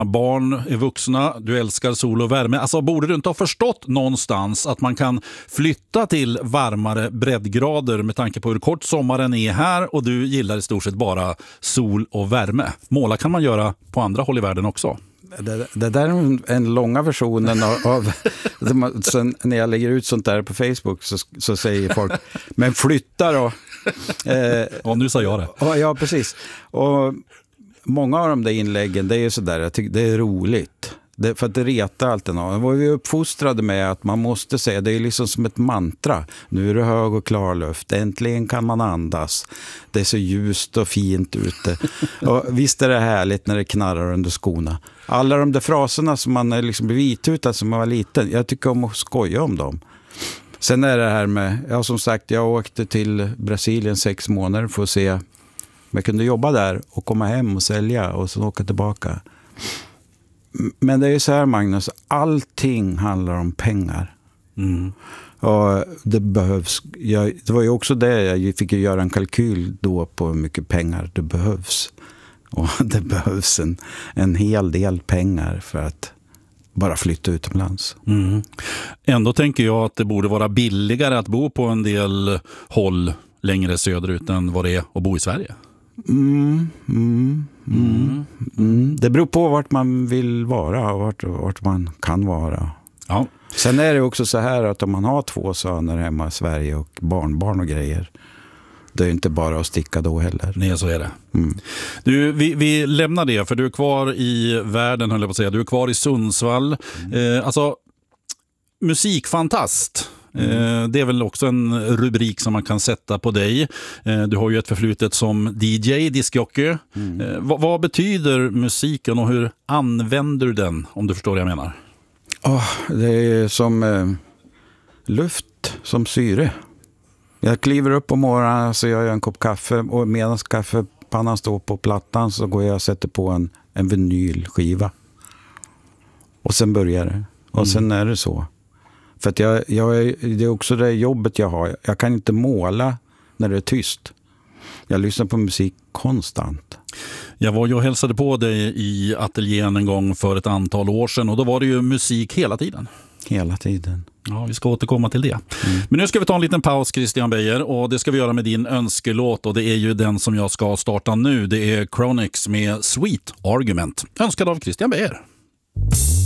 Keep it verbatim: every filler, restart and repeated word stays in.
Barn är vuxna, du älskar sol och värme. Alltså borde du inte ha förstått någonstans att man kan flytta till varmare breddgrader med tanke på hur kort sommaren är här och du gillar i stort sett bara sol och värme. Måla kan man göra på andra håll i världen också. Det, det där är en långa versionen av, av sen när jag lägger ut sånt där på Facebook så, så säger folk, men flytta då. Eh, ja, nu sa jag det. Ja, precis. Och många av de där inläggen, det är ju sådär, jag tycker det är roligt. Det, för att det retar alltid någon. Vad vi är uppfostrade med att man måste säga, det är liksom som ett mantra. Nu är det hög och klar luft, äntligen kan man andas. Det är så ljust och fint ute. Och visst är det härligt när det knarrar under skorna. Alla de där fraserna som man liksom blev vitutad som man var liten, jag tycker om att skoja om dem. Sen är det här med, ja som sagt, jag åkte till Brasilien sex månader för att se om jag kunde jobba där och komma hem och sälja och så åka tillbaka. Men det är ju så här, Magnus, allting handlar om pengar. Mm. Och det behövs, jag, det var ju också det, jag fick ju göra en kalkyl då på hur mycket pengar det behövs. Och det behövs en, en hel del pengar för att bara flytta utomlands. Mm. Ändå tänker jag att det borde vara billigare att bo på en del håll längre söderut än vad det är att bo i Sverige. Mm, mm, mm, mm. Det beror på vart man vill vara och vart, vart man kan vara. Ja. Sen är det också så här att om man har två söner hemma i Sverige och barnbarn och grejer, det är inte bara att sticka då heller. Nej, så är det. Mm. Du, vi, vi lämnar det för du är kvar i världen, höll jag på att säga. Du är kvar i Sundsvall. Mm. Eh, alltså, musikfantast. Mm. Det är väl också en rubrik som man kan sätta på dig. Du har ju ett förflutet som D J, diskjockey. Mm. Vad, vad betyder musiken och hur använder du den, om du förstår vad jag menar? Oh, det är som eh, luft, som syre. Jag kliver upp på morgonen så gör jag en kopp kaffe och medan kaffepannan står på plattan så går jag och sätter på en, en vinylskiva. Och sen börjar det. Och mm. sen är det så. För att jag, jag, det är också det jobbet jag har. Jag kan inte måla när det är tyst. Jag lyssnar på musik konstant. Jag var ju och hälsade på dig i ateljén en gång för ett antal år sedan. Och då var det ju musik hela tiden. Hela tiden. Ja, vi ska återkomma till det. Mm. Men nu ska vi ta en liten paus, Christian Beijer. Och det ska vi göra med din önskelåt. Och det är ju den som jag ska starta nu. Det är Chronix med Sweet Argument. Önskad av Christian Beijer.